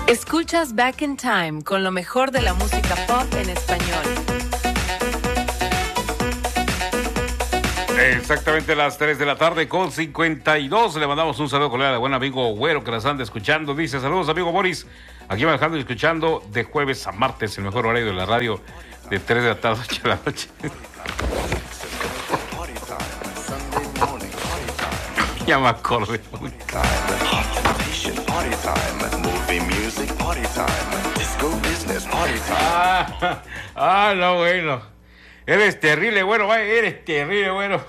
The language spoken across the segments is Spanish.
Escuchas Back in Time con lo mejor de la música pop en español. Exactamente las 3 de la tarde con 52. Le mandamos un saludo con el buen amigo Güero que las anda escuchando. Dice, saludos amigo Boris, aquí manejando y escuchando de jueves a martes, el mejor horario de la radio, de 3 de la tarde a 8 de la noche. Ya me acordé. No, bueno. Eres terrible, bueno, vaya, eres terrible, bueno.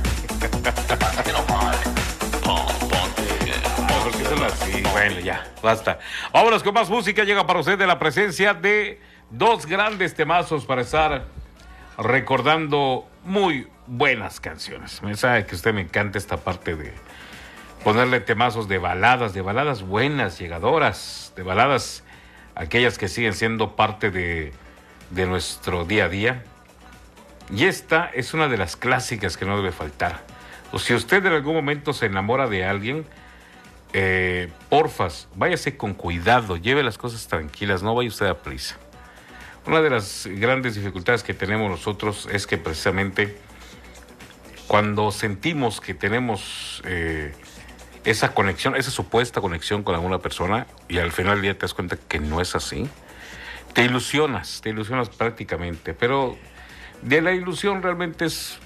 ¿Por qué son así? Bueno, ya, basta. Vámonos con más música. Llega para usted de la presencia de dos grandes temazos para estar recordando muy buenas canciones. Me sabe que a usted me encanta esta parte de ponerle temazos de baladas buenas, llegadoras, de baladas aquellas que siguen siendo parte de nuestro día a día. Y esta es una de las clásicas que no debe faltar. O si usted en algún momento se enamora de alguien, porfas, váyase con cuidado, lleve las cosas tranquilas, no vaya usted a prisa. Una de las grandes dificultades que tenemos nosotros es que precisamente cuando sentimos que tenemos esa conexión, esa supuesta conexión con alguna persona, y al final del día te das cuenta que no es así, te ilusionas prácticamente, pero de la ilusión realmente es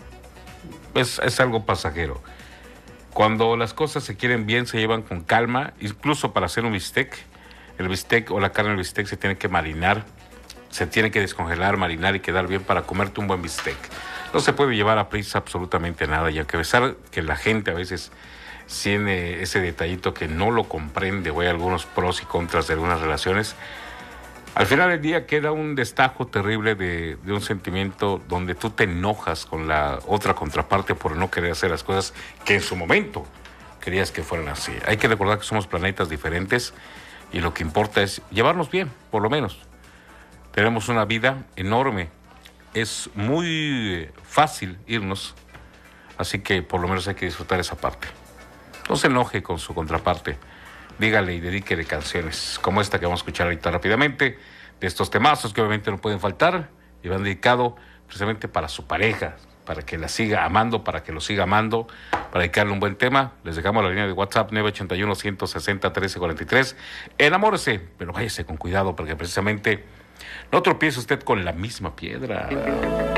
algo pasajero. Cuando las cosas se quieren bien, se llevan con calma, incluso para hacer un bistec, el bistec o la carne del bistec se tiene que marinar, se tiene que descongelar, marinar y quedar bien para comerte un buen bistec. No se puede llevar a prisa absolutamente nada, y a pesar que la gente a veces tiene ese detallito que no lo comprende, o hay algunos pros y contras de algunas relaciones, al final del día queda un destajo terrible de un sentimiento donde tú te enojas con la otra contraparte por no querer hacer las cosas que en su momento querías que fueran así. Hay que recordar que somos planetas diferentes y lo que importa es llevarnos bien, por lo menos. Tenemos una vida enorme. Es muy fácil irnos, así que por lo menos hay que disfrutar esa parte. No se enoje con su contraparte. Dígale y dedíquele canciones como esta que vamos a escuchar ahorita rápidamente, de estos temazos que obviamente no pueden faltar y van dedicado precisamente para su pareja, para que la siga amando, para que lo siga amando, para dedicarle un buen tema. Les dejamos la línea de WhatsApp 981-160-1343. Enamórese, pero váyase con cuidado porque precisamente no tropiece usted con la misma piedra.